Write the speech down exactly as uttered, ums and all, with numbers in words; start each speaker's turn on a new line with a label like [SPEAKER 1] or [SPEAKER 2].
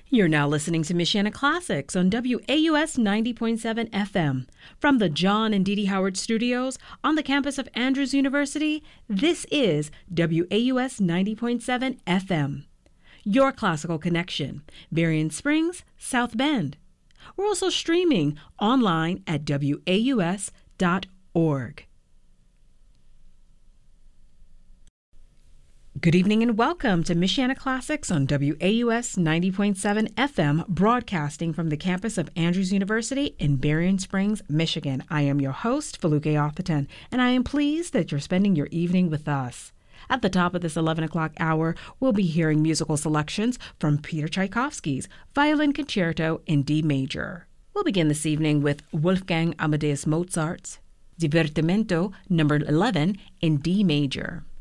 [SPEAKER 1] You're now listening to Michiana Classics on W A U S ninety point seven F M. From the John and Dee Dee Howard Studios on the campus of Andrews University, this is W A U S ninety point seven F M. Your classical connection, Berrien Springs, South Bend. We're also streaming online at W A U S dot org. Good evening and welcome to Michiana Classics on W A U S ninety point seven F M, broadcasting from the campus of Andrews University in Berrien Springs, Michigan. I am your host, Feluke Atherton, and I am pleased that you're spending your evening with us. At the top of this eleven o'clock hour, we'll be hearing musical selections from Peter Tchaikovsky's Violin Concerto in D major. We'll begin this evening with Wolfgang Amadeus Mozart's Divertimento number eleven in D major.